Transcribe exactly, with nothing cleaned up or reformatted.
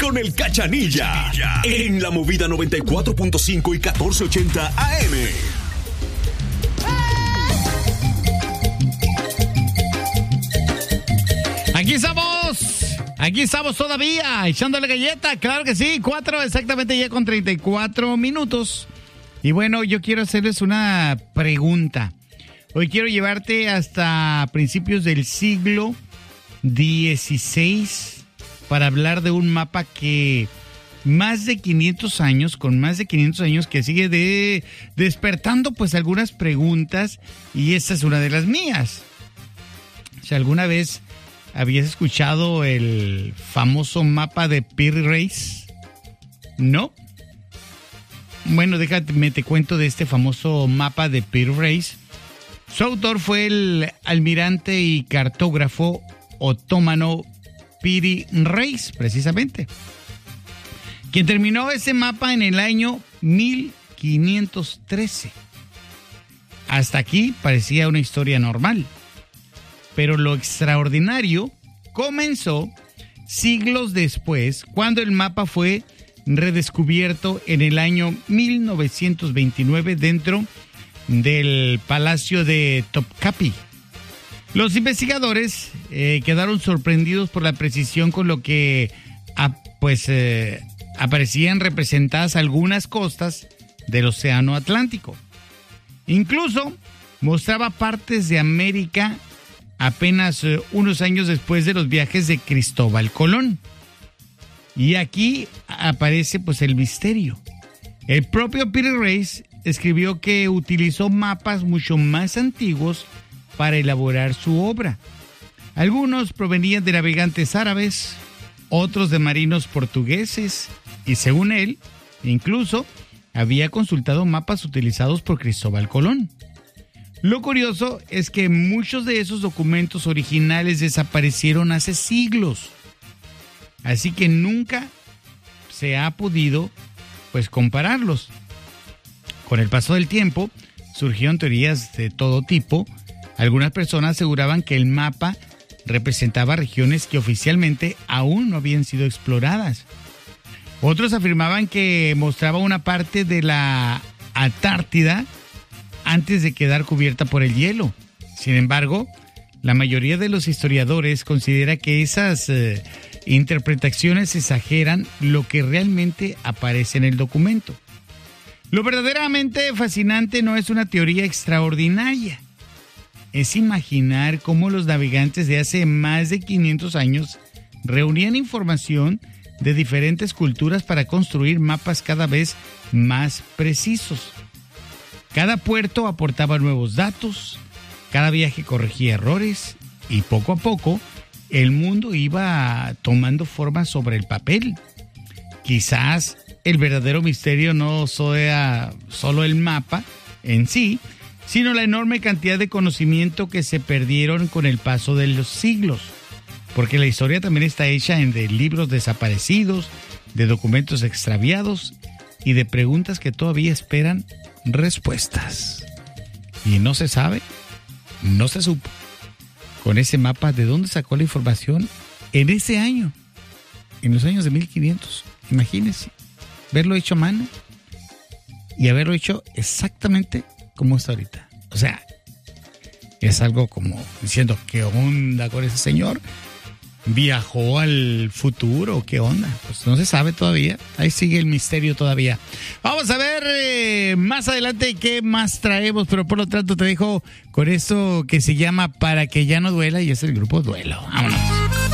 con el Cachanilla en la Movida noventa y cuatro punto cinco y catorce ochenta A M. Aquí estamos, aquí estamos todavía, echándole galleta, claro que sí, cuatro exactamente ya con treinta y cuatro minutos. Y bueno, yo quiero hacerles una pregunta. Hoy quiero llevarte hasta principios del siglo dieciséis para hablar de un mapa que más de quinientos años, con más de quinientos años, que sigue de, despertando pues algunas preguntas, y esta es una de las mías. Si alguna vez habías escuchado el famoso mapa de Piri Reis, ¿no? Bueno, déjame te cuento de este famoso mapa de Piri Reis. Su autor fue el almirante y cartógrafo otomano Piri Reis, precisamente, quien terminó ese mapa en el año mil quinientos trece. Hasta aquí parecía una historia normal, pero lo extraordinario comenzó siglos después, cuando el mapa fue redescubierto en el año mil novecientos veintinueve dentro del Palacio de Topkapi. Los investigadores eh, quedaron sorprendidos por la precisión con lo que ah, pues, eh, aparecían representadas algunas costas del Océano Atlántico. Incluso mostraba partes de América apenas eh, unos años después de los viajes de Cristóbal Colón. Y aquí aparece pues el misterio. El propio Piri Reis escribió que utilizó mapas mucho más antiguos para elaborar su obra. Algunos provenían de navegantes árabes, otros de marinos portugueses, y según él, incluso había consultado mapas utilizados por Cristóbal Colón. Lo curioso es que muchos de esos documentos originales desaparecieron hace siglos, así que nunca se ha podido pues compararlos. Con el paso del tiempo surgieron teorías de todo tipo. Algunas personas aseguraban que el mapa representaba regiones que oficialmente aún no habían sido exploradas. Otros afirmaban que mostraba una parte de la Antártida antes de quedar cubierta por el hielo. Sin embargo, la mayoría de los historiadores considera que esas eh, interpretaciones exageran lo que realmente aparece en el documento. Lo verdaderamente fascinante no es una teoría extraordinaria. Es imaginar cómo los navegantes de hace más de quinientos años reunían información de diferentes culturas para construir mapas cada vez más precisos. Cada puerto aportaba nuevos datos, cada viaje corregía errores, y poco a poco el mundo iba tomando forma sobre el papel. Quizás el verdadero misterio no sea solo el mapa en sí, sino la enorme cantidad de conocimiento que se perdieron con el paso de los siglos. Porque la historia también está hecha en de libros desaparecidos, de documentos extraviados y de preguntas que todavía esperan respuestas. Y no se sabe, no se supo con ese mapa de dónde sacó la información en ese año, en los años de mil quinientos. Imagínense, verlo hecho a mano y haberlo hecho exactamente como está ahorita. O sea, es algo como diciendo, ¿qué onda con ese señor? ¿Viajó al futuro? ¿Qué onda? Pues no se sabe todavía. Ahí sigue el misterio todavía. Vamos a ver eh, más adelante qué más traemos, pero por lo tanto te dejo con esto que se llama Para que ya no duela, y es el grupo Duelo. Vámonos.